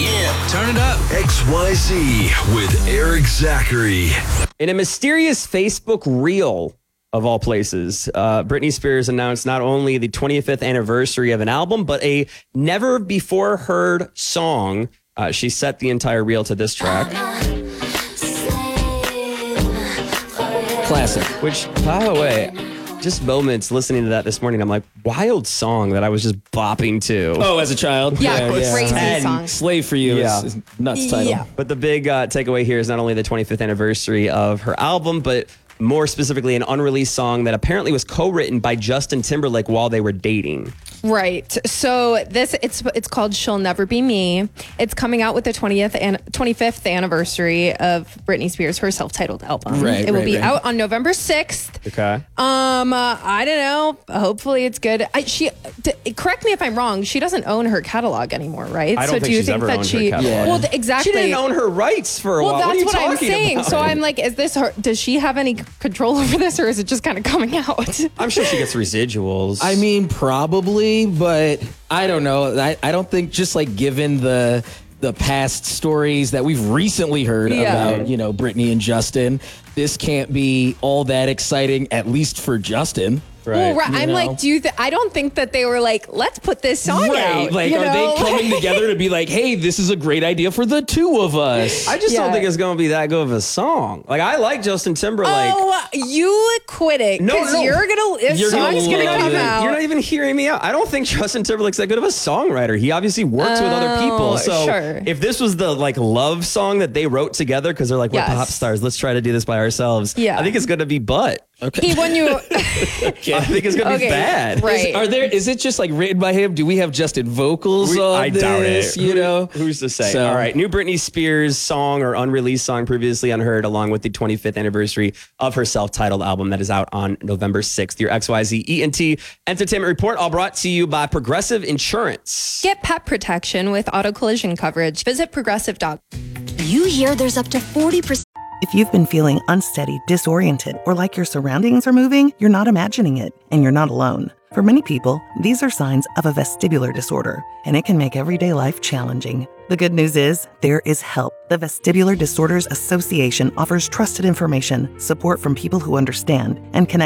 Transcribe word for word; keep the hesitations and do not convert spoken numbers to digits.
Yeah. Turn it up. X Y Z with Eric Zachary. In a mysterious Facebook reel, of all places, uh, Britney Spears announced not only the twenty-fifth anniversary of an album, but a never before heard song. Uh, she set the entire reel to this track. Classic. Which, by the way, just moments listening to that this morning, I'm like, wild song that I was just bopping to. Oh, as a child? Yeah, crazy ten. song. Slave for You Yeah. is, is nuts title. Yeah. But the big uh, takeaway here is not only the twenty-fifth anniversary of her album, but more specifically, an unreleased song that apparently was co-written by Justin Timberlake while they were dating. Right. So this it's it's called She'll Never Be Me. It's coming out with the twentieth and twenty-fifth anniversary of Britney Spears, her self-titled album. Right, it will right, be right. out on November sixth. Okay. Um, uh, I don't know. Hopefully it's good. I, she d- correct me if I'm wrong. She doesn't own her catalog anymore, right? I don't so think do you she's think ever that owned her she? catalog. Yeah. Well, th- exactly. She didn't own her rights for a Well, while. that's what, are you what I'm talking saying. about? So I'm like, is this her? Does she have any control over this, or is it just kind of coming out? I'm sure she gets residuals. I mean, probably, but I don't know. I, I don't think just like given the the past stories that we've recently heard Yeah. about, you know, Britney and Justin, this can't be all that exciting, at least for Justin. right. Well, right. You I'm know? like, do you? Th- I don't think that they were like, let's put this song out. Like, you are know? they coming together to be like, hey, this is a great idea for the two of us? I just don't Yeah. think it's going to be that good of a song. Like, I like Justin Timberlake. Oh, you quit it No, because no. you're gonna. This You're gonna song's gonna love come it. out. You're not even hearing me out. I don't think Justin Timberlake's that good of a songwriter. He obviously works with other people. Oh, So sure. if this was the like love song that they wrote together because they're like, we're Yes. pop stars, let's try to do this by ourselves. Yeah. I think it's going to be butt. Okay. He when you. I think it's going to Okay, be bad. right. Are there? Is it just like written by him? Do we have Justin vocals We- on I this? doubt it. You Who- know, who's to say? So- All right, new Britney Spears song or unreleased song previously unheard, along with the twenty-fifth anniversary of her self-titled album that is out on November sixth. Your X Y Z E N T Entertainment Report, all brought to you by Progressive Insurance. Get pet protection with auto collision coverage. Visit progressive dot com. You hear there's up to forty percent. If you've been feeling unsteady, disoriented, or like your surroundings are moving, you're not imagining it, and you're not alone. For many people, these are signs of a vestibular disorder, and it can make everyday life challenging. The good news is, there is help. The Vestibular Disorders Association offers trusted information, support from people who understand, and connect